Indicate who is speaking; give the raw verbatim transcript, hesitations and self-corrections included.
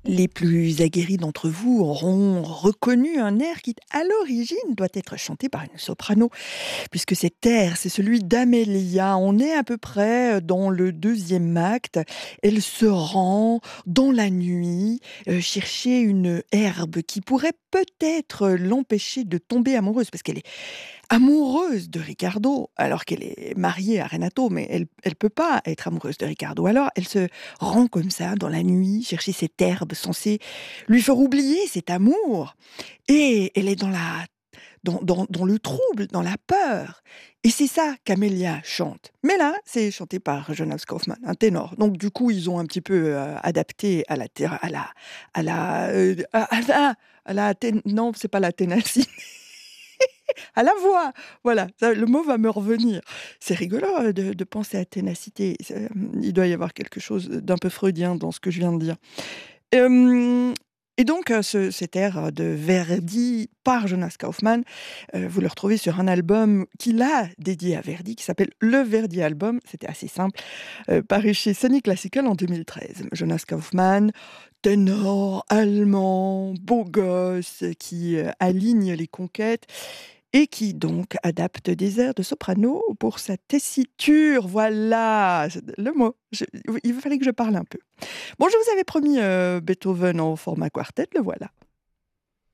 Speaker 1: Les plus aguerris d'entre vous auront reconnu un air qui, à l'origine, doit être chanté par une soprano, puisque cet air, c'est celui d'Amélia. On est à peu près dans le deuxième acte. Elle se rend dans la nuit euh, chercher une herbe qui pourrait peut-être l'empêcher de tomber amoureuse, parce qu'elle est amoureuse de Ricardo, alors qu'elle est mariée à Renato, mais elle elle peut pas être amoureuse de Ricardo. Alors elle se rend comme ça dans la nuit, chercher cette herbe censée lui faire oublier cet amour, et elle est dans la dans dans dans le trouble, dans la peur, et c'est ça qu'Amelia chante. Mais là, c'est chanté par Jonas Kaufmann, un ténor. Donc du coup, ils ont un petit peu, heu, adapté à la té à la à la, heu, à à la à la tén non, c'est pas la ténacité. À la voix! Voilà, ça le mot va me revenir. C'est rigolo, heu, de de penser à ténacité. C'est, hem, il doit y avoir quelque chose d'un peu freudien dans ce que je viens de dire. Hem et donc heu, ce cet air de Verdi par Jonas Kaufmann, heu, vous le retrouvez sur un album qu'il a dédié à Verdi, qui s'appelle le Verdi Album. C'était assez simple, heu, paru chez Sony Classical en deux mille treize. Jonas Kaufmann, ténor allemand, beau gosse, qui, heu, aligne les conquêtes et qui donc adapte des airs de soprano pour sa tessiture. Voilà, c'est le mot. Je il fallait que je parle un peu. Bon, je vous avais promis, heu, Beethoven en format quartet, le voilà.